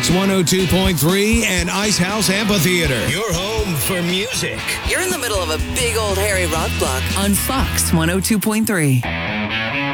Fox 102.3 and Ice House Amphitheater. Your home for music. You're in the middle of a big old hairy rock block on Fox 102.3.